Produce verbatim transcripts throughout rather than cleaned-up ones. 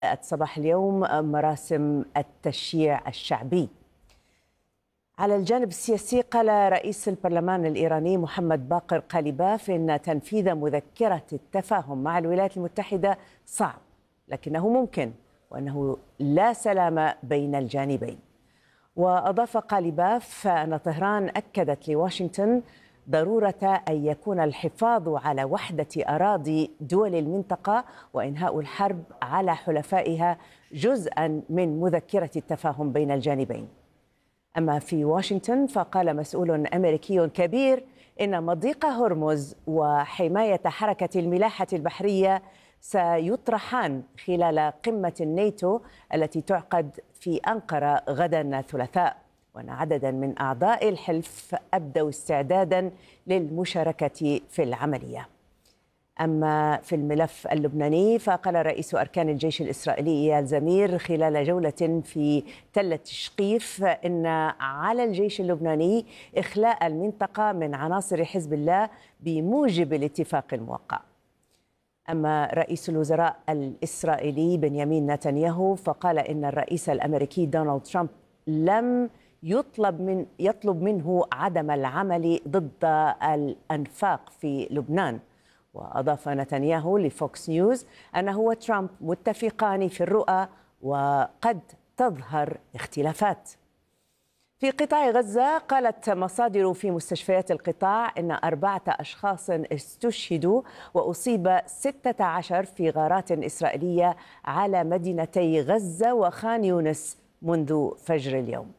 صباح اليوم مراسم التشييع الشعبي. على الجانب السياسي، قال رئيس البرلمان الإيراني محمد باقر قاليباف إن تنفيذ مذكرة التفاهم مع الولايات المتحدة صعب لكنه ممكن، وأنه لا سلام بين الجانبين. وأضاف قاليباف أن طهران أكدت لواشنطن ضرورة أن يكون الحفاظ على وحدة أراضي دول المنطقة وإنهاء الحرب على حلفائها جزءا من مذكرة التفاهم بين الجانبين. أما في واشنطن، فقال مسؤول أمريكي كبير إن مضيق هرمز وحماية حركة الملاحة البحرية سيطرحان خلال قمة الناتو التي تعقد في أنقرة غدا الثلاثاء، وأن عددا من أعضاء الحلف أبدوا استعدادا للمشاركة في العملية. أما في الملف اللبناني، فقال رئيس أركان الجيش الإسرائيلي إيال زمير خلال جولة في تل تشقيف إن على الجيش اللبناني إخلاء المنطقة من عناصر حزب الله بموجب الاتفاق الموقع. أما رئيس الوزراء الإسرائيلي بنيامين نتنياهو، فقال إن الرئيس الأمريكي دونالد ترامب لم يطلب من يطلب منه عدم العمل ضد الأنفاق في لبنان. وأضاف نتنياهو لفوكس نيوز أنه وترامب متفقان في الرؤى وقد تظهر اختلافات. في قطاع غزة، قالت مصادر في مستشفيات القطاع إن أربعة أشخاص استشهدوا وأصيب ستة عشر في غارات إسرائيلية على مدينتي غزة وخان يونس منذ فجر اليوم.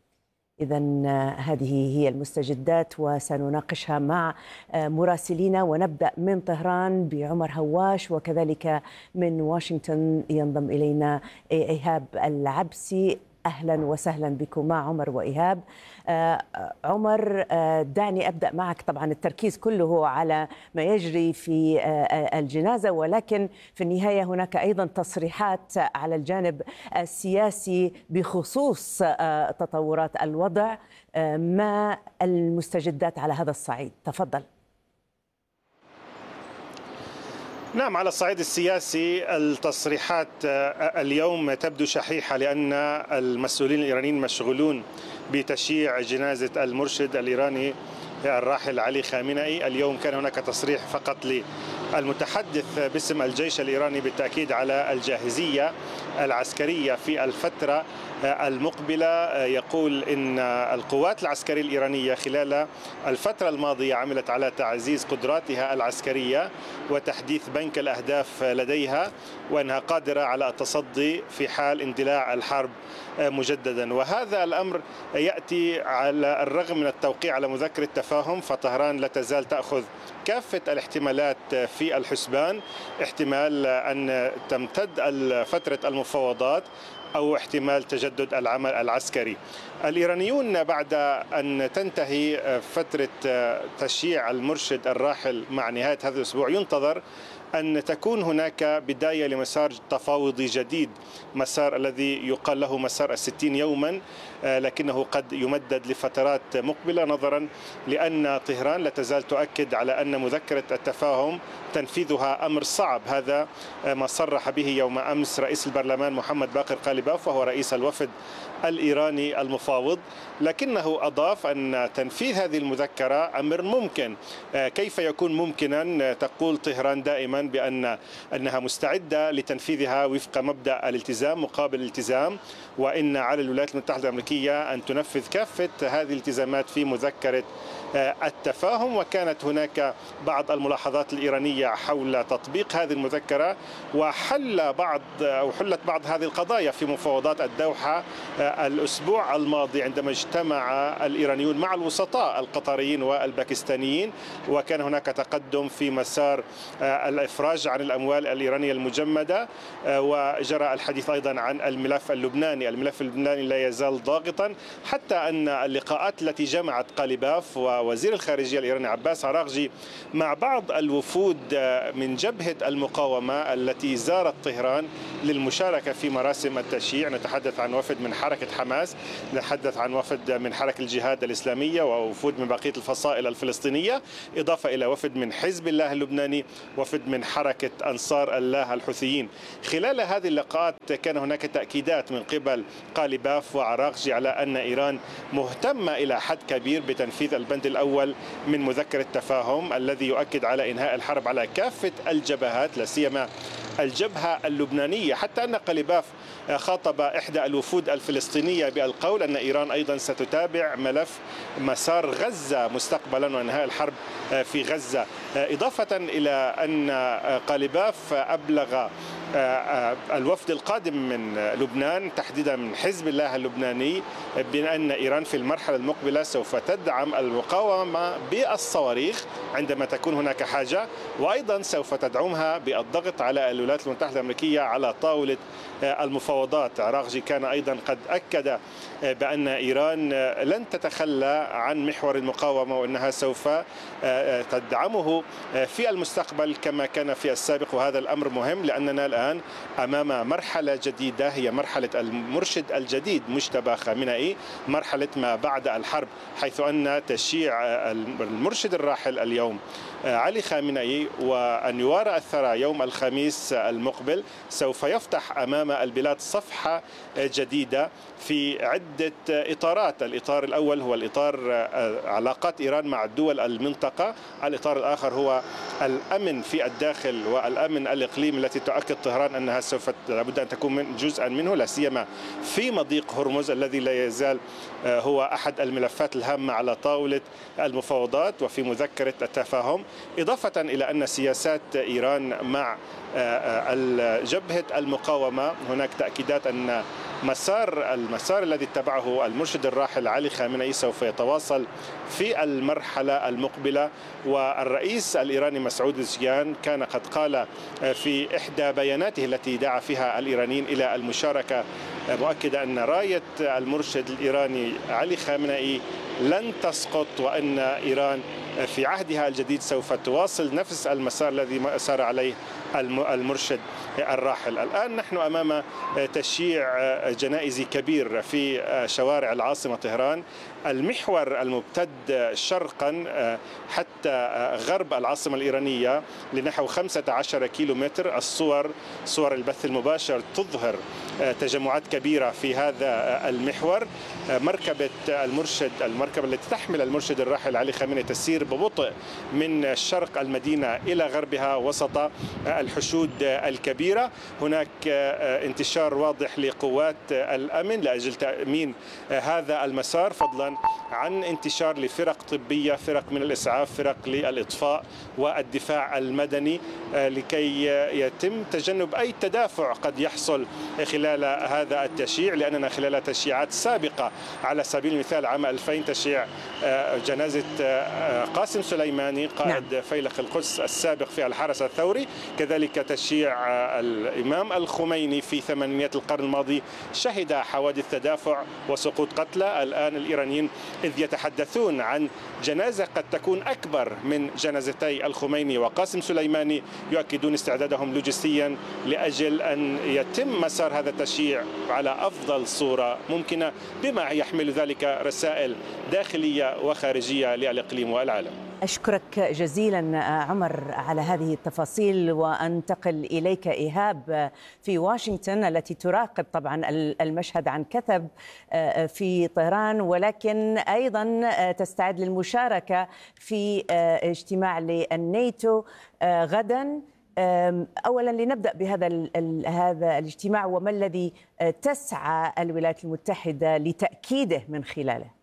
إذن هذه هي المستجدات وسنناقشها مع مراسلينا، ونبدأ من طهران بعمر هواش، وكذلك من واشنطن ينضم إلينا إيهاب العبسي. أهلا وسهلا بكم مع عمر وإيهاب. آه عمر، آه دعني أبدأ معك. طبعا التركيز كله على ما يجري في آه الجنازة، ولكن في النهاية هناك أيضا تصريحات على الجانب السياسي بخصوص آه تطورات الوضع. آه ما المستجدات على هذا الصعيد؟ تفضل. نعم، على الصعيد السياسي التصريحات اليوم تبدو شحيحة، لأن المسؤولين الإيرانيين مشغولون بتشييع جنازة المرشد الإيراني الراحل علي خامنئي. اليوم كان هناك تصريح فقط للمتحدث باسم الجيش الإيراني بالتأكيد على الجاهزية العسكرية في الفترة المقبلة. يقول إن القوات العسكرية الإيرانية خلال الفترة الماضية عملت على تعزيز قدراتها العسكرية وتحديث بنك الأهداف لديها، وأنها قادرة على التصدي في حال اندلاع الحرب مجددا. وهذا الأمر يأتي على الرغم من التوقيع على مذكرة تفاهم، فطهران لا تزال تأخذ كافة الاحتمالات في الحسبان. احتمال أن تمتد فترة المفاوضات أو احتمال تجدد العمل العسكري. الإيرانيون بعد أن تنتهي فترة تشييع المرشد الراحل مع نهاية هذا الأسبوع، ينتظر أن تكون هناك بداية لمسار تفاوضي جديد، مسار الذي يقال له مسار الستين يوما، لكنه قد يمدد لفترات مقبلة، نظرا لأن طهران لا تزال تؤكد على أن مذكرة التفاهم تنفيذها أمر صعب. هذا ما صرح به يوم أمس رئيس البرلمان محمد باقر قاليباف، وهو رئيس الوفد الإيراني المفاوض، لكنه أضاف أن تنفيذ هذه المذكرة أمر ممكن. كيف يكون ممكنا؟ تقول طهران دائما بأن أنها مستعدة لتنفيذها وفق مبدأ الالتزام مقابل الالتزام، وإن على الولايات المتحدة الأمريكية أن تنفذ كافة هذه الالتزامات في مذكرة التفاهم. وكانت هناك بعض الملاحظات الإيرانية حول تطبيق هذه المذكرة، وحل بعض أو حلت بعض هذه القضايا في مفاوضات الدوحة الأسبوع الماضي عندما اجتمع الإيرانيون مع الوسطاء القطريين والباكستانيين، وكان هناك تقدم في مسار الإفراج عن الأموال الإيرانية المجمدة. وجرى الحديث أيضا عن الملف اللبناني. الملف اللبناني لا يزال ضاغطا، حتى أن اللقاءات التي جمعت قاليباف ووزير الخارجية الإيراني عباس عراغجي مع بعض الوفود من جبهة المقاومة التي زارت طهران للمشاركة في مراسم التشييع. نتحدث عن وفد من حركة حماس، نتحدث عن وفد من حركة الجهاد الإسلامية ووفود من بقية الفصائل الفلسطينية، إضافة إلى وفد من حزب الله اللبناني، وفد من حركة أنصار الله الحوثيين. خلال هذه اللقاءات كان هناك تأكيدات من قبل قالباف وعراغجي على أن إيران مهتمة إلى حد كبير بتنفيذ البند الأول من مذكرة التفاهم الذي يؤكد على إنهاء الحرب على كافة الجبهات، لا سيما الجبهة اللبنانية، حتى أن قالباف خاطب إحدى الوفود الفلسطينية بالقول أن إيران أيضا ستتابع ملف مسار غزة مستقبلا وإنهاء الحرب في غزة، إضافة إلى أن قالباف أبلغ الوفد القادم من لبنان تحديدا من حزب الله اللبناني بأن إيران في المرحلة المقبلة سوف تدعم المقاومة بالصواريخ عندما تكون هناك حاجة، وأيضا سوف تدعمها بالضغط على الولايات المتحدة الأمريكية على طاولة المفاوضات. عراغجي كان أيضا قد أكد بأن إيران لن تتخلى عن محور المقاومة وأنها سوف تدعمه في المستقبل كما كان في السابق، وهذا الأمر مهم لأننا الآن أمام مرحلة جديدة هي مرحلة المرشد الجديد مجتبى خامنئي، مرحلة ما بعد الحرب، حيث أن تشييع المرشد الراحل اليوم علي خامنئي وأن يوارى الثرى يوم الخميس المقبل سوف يفتح أمام البلاد صفحة جديدة في عدة إطارات. الإطار الأول هو الإطار علاقات إيران مع دول المنطقة، الإطار الآخر هو الأمن في الداخل والأمن الإقليمي التي تؤكد طهران أنها سوف لابد أن تكون من جزءا منه، لا سيما في مضيق هرمز الذي لا يزال هو أحد الملفات الهامة على طاولة المفاوضات وفي مذكرة التفاهم، إضافة إلى أن سياسات إيران مع جبهة المقاومة هناك تأكيدات أن مسار المسار الذي اتبعه المرشد الراحل علي خامنئي سوف يتواصل في المرحلة المقبلة. والرئيس الإيراني مسعود بزشكيان كان قد قال في إحدى بياناته التي دعا فيها الإيرانيين إلى المشاركة مؤكدة أن راية المرشد الإيراني علي خامنئي لن تسقط، وأن إيران في عهدها الجديد سوف تواصل نفس المسار الذي سار عليه المرشد الراحل. الآن نحن أمام تشييع جنائزي كبير في شوارع العاصمة طهران، المحور الممتد شرقا حتى غرب العاصمة الإيرانية لنحو خمسة عشر كيلومتر. الصور صور البث المباشر تظهر تجمعات كبيرة في هذا المحور. مركبة المرشد المركبة التي تحمل المرشد الراحل علي خامنئي تسير ببطء من شرق المدينة إلى غربها وسط الحشود الكبيرة. هناك انتشار واضح لقوات الأمن لأجل تأمين هذا المسار، فضلا عن انتشار لفرق طبية، فرق من الإسعاف، فرق للإطفاء والدفاع المدني، لكي يتم تجنب أي تدافع قد يحصل خلال هذا التشييع، لأننا خلال تشييعات سابقة على سبيل المثال عام ألفين تشييع جنازة قاسم سليماني قائد نعم. فيلق القدس السابق في الحرس الثوري، كذلك تشييع الإمام الخميني في ثمانينيات القرن الماضي شهد حوادث تدافع وسقوط قتلى. الآن الإيرانيين إذ يتحدثون عن جنازة قد تكون أكبر من جنازتي الخميني وقاسم سليماني يؤكدون استعدادهم لوجستيا لأجل أن يتم مسار هذا التشييع على أفضل صورة ممكنة، بما يحمل ذلك رسائل داخلية وخارجية للإقليم والعالم. أشكرك جزيلا عمر على هذه التفاصيل، وأنتقل إليك إيهاب في واشنطن التي تراقب طبعا المشهد عن كثب في طهران، ولكن أيضا تستعد للمشاركة في اجتماع للناتو غدا. أولا لنبدأ بهذا هذا الاجتماع وما الذي تسعى الولايات المتحدة لتأكيده من خلاله؟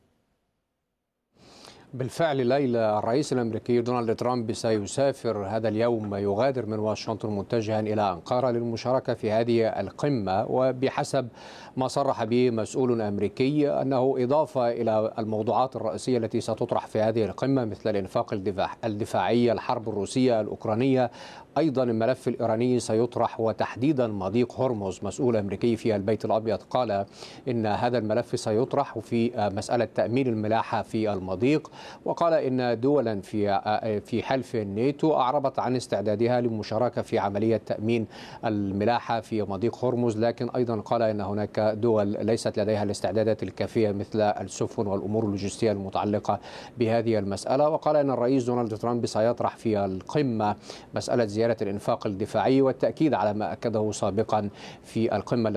بالفعل ليلى، الرئيس الأمريكي دونالد ترامب سيسافر هذا اليوم، يغادر من واشنطن متجها إلى أنقرة للمشاركة في هذه القمة، وبحسب ما صرح به مسؤول أمريكي أنه إضافة إلى الموضوعات الرئيسية التي ستطرح في هذه القمة مثل الإنفاق الدفاعي، الحرب الروسية الأوكرانية، أيضا الملف الإيراني سيطرح وتحديدا مضيق هرمز. مسؤول أمريكي في البيت الأبيض قال إن هذا الملف سيطرح في مسألة تأمين الملاحة في المضيق، وقال إن دولا في في حلف الناتو أعربت عن استعدادها للمشاركة في عملية تأمين الملاحة في مضيق هرمز، لكن أيضا قال إن هناك دول ليست لديها الاستعدادات الكافية مثل السفن والأمور اللوجستية المتعلقة بهذه المسألة. وقال إن الرئيس دونالد ترامب سيطرح في القمة مسألة زيادة الإنفاق الدفاعي والتأكيد على ما أكده سابقا في القمة